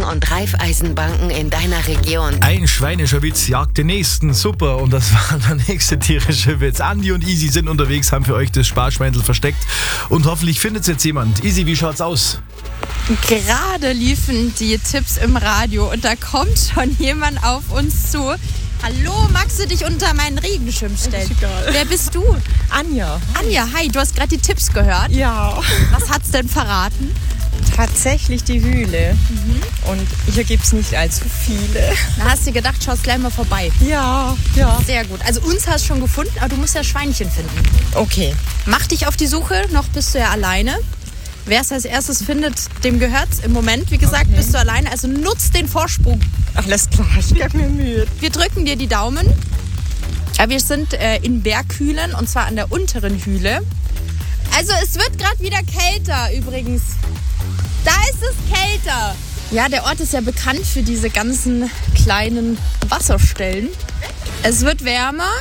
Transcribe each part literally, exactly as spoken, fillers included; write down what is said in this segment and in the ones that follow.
und Raiffeisenbanken in deiner Region. Ein schweinischer Witz jagt den nächsten. Super. Und das war der nächste tierische Witz. Andi und Easy sind unterwegs, haben für euch das Sparschweindel versteckt. Und hoffentlich findet es jetzt jemand. Easy, wie schaut's aus? Gerade liefen die Tipps im Radio und da kommt schon jemand auf uns zu. Hallo, magst du dich unter meinen Regenschirm stellen? Ist egal. Wer bist du? Anja. Anja, hi, du hast gerade die Tipps gehört. Ja. Was hat's denn verraten? Tatsächlich die Hühle. Mhm. Und hier gibt es nicht allzu viele. Da hast du gedacht, schaust gleich mal vorbei. Ja, ja. Sehr gut. Also uns hast du schon gefunden, aber du musst ja Schweinchen finden. Okay. Mach dich auf die Suche, noch bist du ja alleine. Wer es als erstes findet, dem gehört's. Im Moment, wie gesagt, okay. bist du alleine. Also nutz den Vorsprung. Alles klar, ich gebe mir Mühe. Wir drücken dir die Daumen. Ja, wir sind äh, in Berghülen und zwar an der unteren Hüle. Also es wird gerade wieder kälter übrigens. Da ist es kälter. Ja, der Ort ist ja bekannt für diese ganzen kleinen Wasserstellen. Es wird wärmer.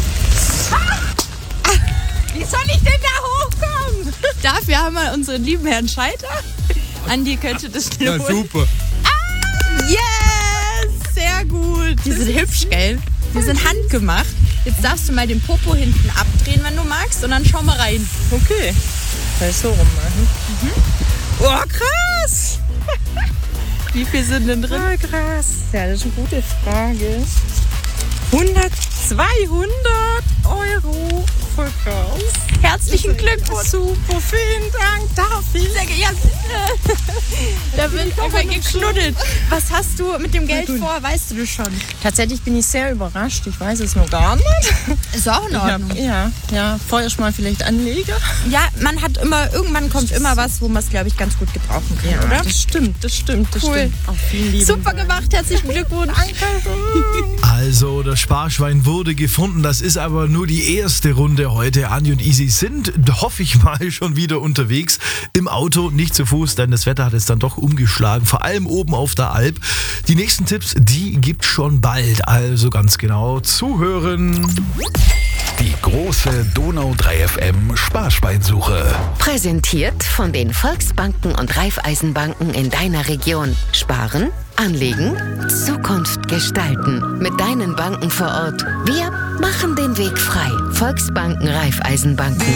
Wie soll ich denn da hochkommen? Dafür haben wir unseren lieben Herrn Scheiter. Andi könnte das schnell Ja, holen. super. Ah, yes! Sehr gut. Die sind hübsch, gell? Die sind handgemacht. Jetzt darfst du mal den Popo hinten abdrehen, wenn du magst. Und dann schau mal rein. Okay. Kann ich so rummachen. Mhm. Oh, krass! Wie viel sind denn drin? Oh, krass. Ja, das ist eine gute Frage. hundert, zweihundert Euro Verkauf. Herzlichen Glückwunsch. Super, vielen Dank. Darf ich? Sehr ge- ja, bitte. Da wird einfach geknuddelt. Was hast du mit dem Geld vor? Weißt du das schon? Tatsächlich bin ich sehr überrascht. Ich weiß es noch gar nicht. Ist auch in Ordnung. Ich hab, ja, ja. Vorerst mal vielleicht Anleger. Ja, man hat immer, irgendwann kommt immer was, wo man es, glaube ich, ganz gut gebrauchen kann, Ja, oder? das stimmt, das stimmt, das Cool. stimmt. Auch vielen lieben Super Dank. gemacht, herzlichen Glückwunsch. Also, das Sparschwein wurde gefunden. Das ist aber nur die erste Runde heute. Andi und Easy sind, hoffe ich mal, schon wieder unterwegs. Im Auto, nicht zu Fuß, denn das Wetter hat es dann doch umgeschlagen. Vor allem oben auf der Alp. Die nächsten Tipps, die gibt's schon bald. Also ganz genau zuhören. Die große Donau drei F M Sparschweinsuche. Präsentiert von den Volksbanken und Raiffeisenbanken in deiner Region. Sparen, anlegen, Zukunft gestalten. Mit deinen Banken vor Ort. Wir machen den Weg frei. Volksbanken, Raiffeisenbanken.